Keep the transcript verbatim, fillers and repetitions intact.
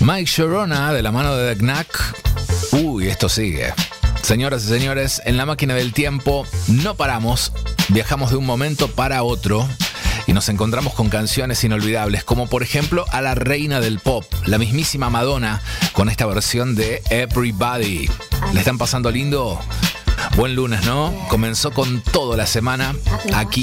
Mike Sharona de la mano de The Knack. Uy, esto sigue. Señoras y señores, en la máquina del tiempo no paramos, viajamos de un momento para otro y nos encontramos con canciones inolvidables, como por ejemplo a la reina del pop, la mismísima Madonna, con esta versión de Everybody. ¿Le están pasando lindo? Buen lunes, ¿no? Comenzó con todo la semana aquí